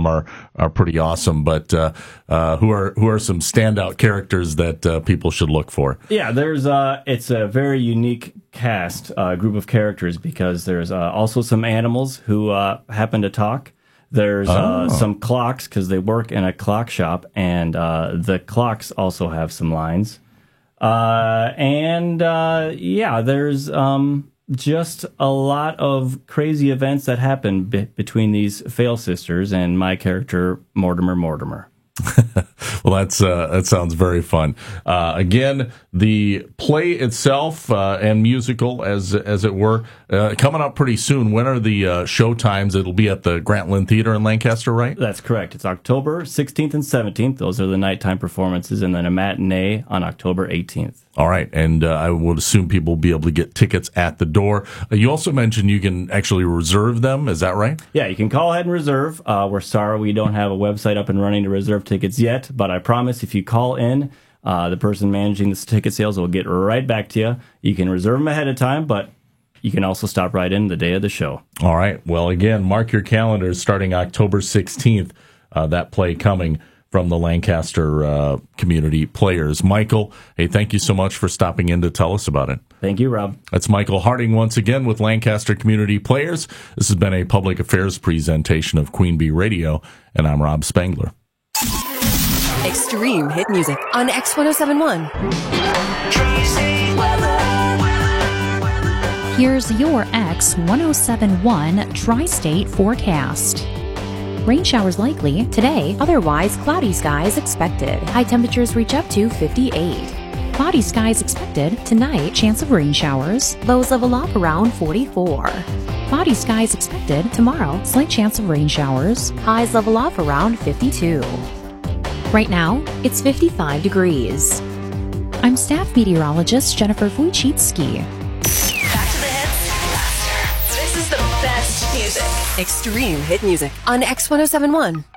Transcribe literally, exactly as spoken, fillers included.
them are, are pretty awesome. But uh, uh, who are who are some standout characters that uh, people should look for? Yeah, there's uh, it's a very unique cast, uh, group of characters, because there's uh, also some animals who uh, happen to talk. There's uh, Oh. some clocks, because they work in a clock shop, and uh, the clocks also have some lines. Uh, and uh, yeah, there's um, just a lot of crazy events that happen be- between these Fail sisters and my character, Mortimer Mortimer. Well, that's uh, that sounds very fun. Uh, again, the play itself uh, and musical, as as it were, uh, coming up pretty soon. When are the uh, show times? It'll be at the Grantland Theater in Lancaster, right? That's correct. It's October sixteenth and seventeenth. Those are the nighttime performances, and then a matinee on October eighteenth. All right, and uh, I would assume people will be able to get tickets at the door. Uh, you also mentioned you can actually reserve them. Is that right? Yeah, you can call ahead and reserve. Uh, we're sorry we don't have a website up and running to reserve tickets yet, but I promise if you call in, uh, the person managing the ticket sales will get right back to you. You can reserve them ahead of time, but you can also stop right in the day of the show. All right. Well, again, mark your calendars starting October sixteenth, uh, that play coming from the Lancaster uh, Community Players. Michael, hey, thank you so much for stopping in to tell us about it. Thank you, Rob. That's Michael Harding once again with Lancaster Community Players. This has been a public affairs presentation of Queen Bee Radio, and I'm Rob Spangler. Extreme hit music on X one oh seven point one. Here's your X one oh seven point one Tri-State forecast. Rain showers likely today, otherwise cloudy skies expected. High temperatures reach up to fifty-eight. Cloudy skies expected tonight, chance of rain showers. Lows level off around forty-four. Cloudy skies expected tomorrow, slight chance of rain showers. Highs level off around fifty-two. Right now, it's fifty-five degrees. I'm staff meteorologist Jennifer Wojcicki. Back to the hits faster. This is the best music. Extreme hit music on X one oh seven point one.